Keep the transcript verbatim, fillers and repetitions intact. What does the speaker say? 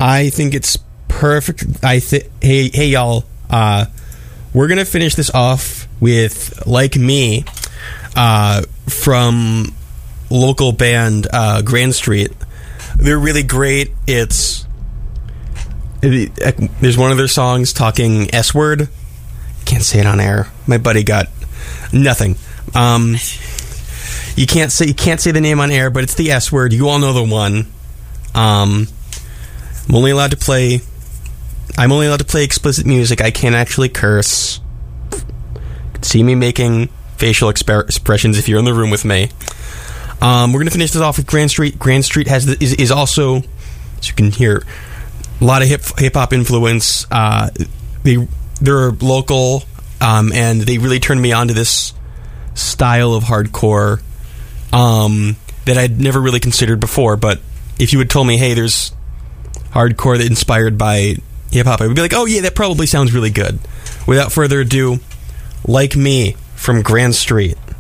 I think it's perfect. I th- hey hey y'all, uh, we're gonna finish this off with "Like Me" uh, from local band uh, Grand Street. They're really great. It's it, there's one of their songs talking S word. Can't say it on air. My buddy got nothing. Um, you can't say you can't say the name on air, but it's the S word. You all know the one. Um, I'm only allowed to play. I'm only allowed to play explicit music. I can't actually curse. You can see me making facial exper- expressions if you're in the room with me. Um, we're gonna finish this off with Grand Street. Grand Street has the, is, is also, as you can hear, a lot of hip hip hop influence. Uh, they they're local, um, and they really turned me on to this style of hardcore um, that I'd never really considered before. But if you had told me, hey, there's hardcore that inspired by hip hop, I would be like, oh yeah, that probably sounds really good. Without further ado, "Like Me" from Grand Street.